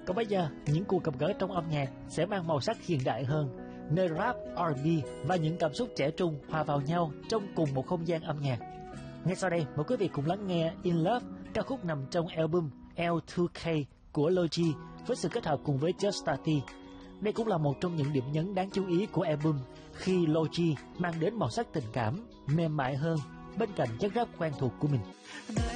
Còn bây giờ, những cuộc gặp gỡ trong âm nhạc sẽ mang màu sắc hiện đại hơn, nơi rap, R&B và những cảm xúc trẻ trung hòa vào nhau trong cùng một không gian âm nhạc. Ngay sau đây, mời quý vị cùng lắng nghe In Love, ca khúc nằm trong album L2K của Logi với sự kết hợp cùng với Just Tati. Đây cũng là một trong những điểm nhấn đáng chú ý của album khi Logi mang đến màu sắc tình cảm, mềm mại hơn bên cạnh chất rap quen thuộc của mình.